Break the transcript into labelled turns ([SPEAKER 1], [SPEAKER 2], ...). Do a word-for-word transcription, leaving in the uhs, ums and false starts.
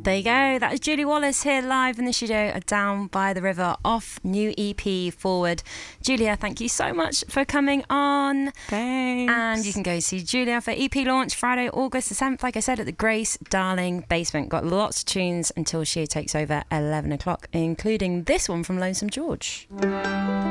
[SPEAKER 1] There you go. That was Julie Wallace here live in the studio at Down by the River off new E P Forward. Julia, thank you so much for coming on.
[SPEAKER 2] Thanks.
[SPEAKER 1] And you can go see Julia for E P launch Friday, August the seventh, like I said, at the Grace Darling Basement. Got lots of tunes until she takes over eleven o'clock, including this one from Lonesome George.